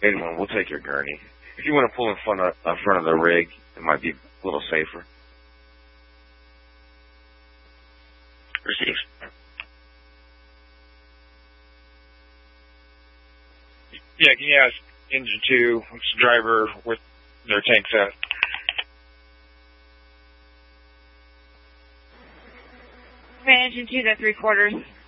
Anyone, we'll take your gurney. If you want to pull in front of the rig, it might be a little safer. Received. Yeah, can you ask Engine 2, which driver with their tanks at? Engine 2, that's 3/4.